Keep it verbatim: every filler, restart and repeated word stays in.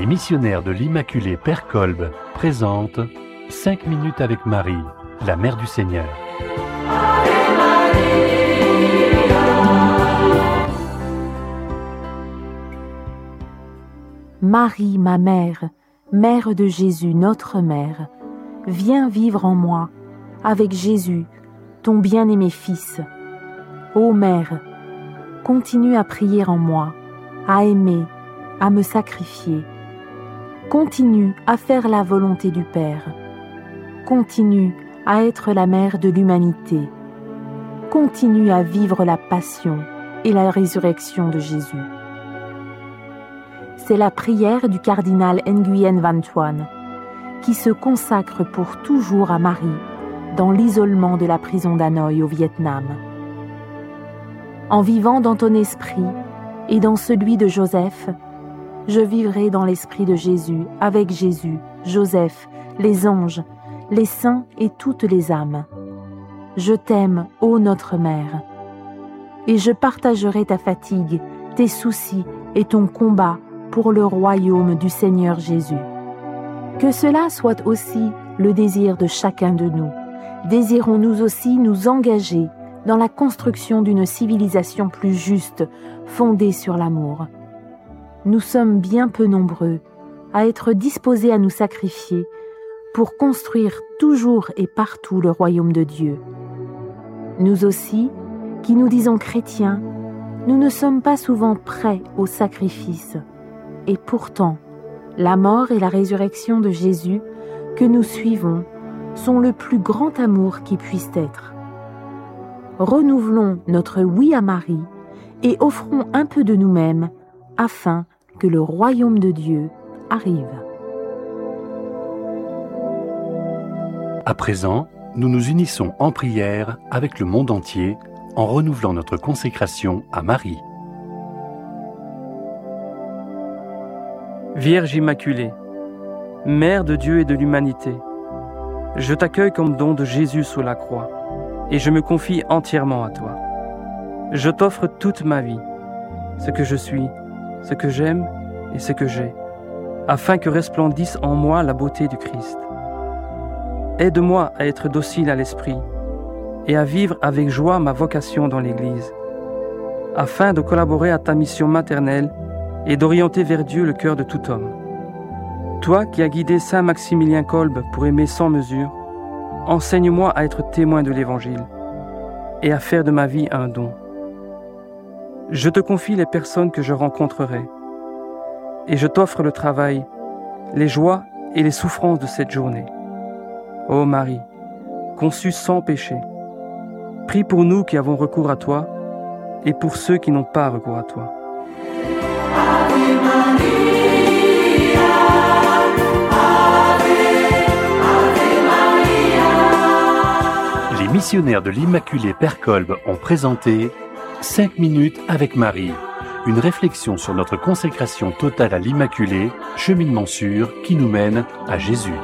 Les missionnaires de l'Immaculée Père Kolb présentent cinq minutes avec Marie, la Mère du Seigneur. Marie, ma mère, mère de Jésus, notre mère, viens vivre en moi, avec Jésus, ton bien-aimé Fils. Ô Mère, continue à prier en moi, à aimer, à me sacrifier. Continue à faire la volonté du Père. Continue à être la mère de l'humanité. Continue à vivre la passion et la résurrection de Jésus. C'est la prière du cardinal Nguyen Van Thuan, qui se consacre pour toujours à Marie dans l'isolement de la prison d'Hanoï au Vietnam. En vivant dans ton esprit et dans celui de Joseph, je vivrai dans l'esprit de Jésus, avec Jésus, Joseph, les anges, les saints et toutes les âmes. Je t'aime, ô notre Mère, et je partagerai ta fatigue, tes soucis et ton combat pour le royaume du Seigneur Jésus. Que cela soit aussi le désir de chacun de nous. Désirons-nous aussi nous engager dans la construction d'une civilisation plus juste, fondée sur l'amour. Nous sommes bien peu nombreux à être disposés à nous sacrifier pour construire toujours et partout le royaume de Dieu. Nous aussi, qui nous disons chrétiens, nous ne sommes pas souvent prêts au sacrifice. Et pourtant, la mort et la résurrection de Jésus que nous suivons sont le plus grand amour qui puisse être. Renouvelons notre oui à Marie et offrons un peu de nous-mêmes afin que le royaume de Dieu arrive. À présent, nous nous unissons en prière avec le monde entier en renouvelant notre consécration à Marie. Vierge Immaculée, Mère de Dieu et de l'humanité, je t'accueille comme don de Jésus sous la croix et je me confie entièrement à toi. Je t'offre toute ma vie, ce que je suis, ce que j'aime et ce que j'ai, afin que resplendisse en moi la beauté du Christ. Aide-moi à être docile à l'esprit et à vivre avec joie ma vocation dans l'Église, afin de collaborer à ta mission maternelle et d'orienter vers Dieu le cœur de tout homme. Toi qui as guidé Saint Maximilien Kolb pour aimer sans mesure, enseigne-moi à être témoin de l'Évangile et à faire de ma vie un don. Je te confie les personnes que je rencontrerai et je t'offre le travail, les joies et les souffrances de cette journée. Ô Marie, conçue sans péché, prie pour nous qui avons recours à toi et pour ceux qui n'ont pas recours à toi. Ave Maria, Ave, Ave Maria. Les missionnaires de l'Immaculée Père Kolb ont présenté cinq minutes avec Marie, une réflexion sur notre consécration totale à l'Immaculée, cheminement sûr qui nous mène à Jésus.